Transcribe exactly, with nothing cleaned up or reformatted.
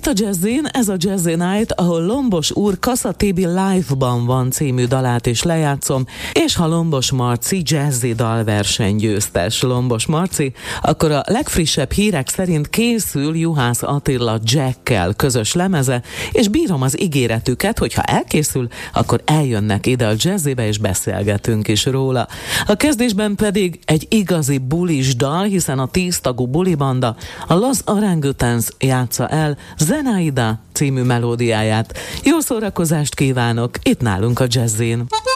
Itt a Jazzin, ez a Jazzy Night, ahol Lombos úr Kassa Tibi Live-ban van című dalát is lejátszom, és ha Lombos Marci jazzy dalverseny győztes Lombos Marci, akkor a legfrissebb hírek szerint készül Juhász Attila Jackkel közös lemeze, és bírom az ígéretüket, hogy ha elkészül, akkor eljönnek ide a Jazzybe, és beszélgetünk is róla. A kezdésben pedig egy igazi bulis dal, hiszen a tíztagú bulibanda, a Los Orangutans játsza el Zenaida című melódiáját. Jó szórakozást kívánok itt nálunk a Jazzin!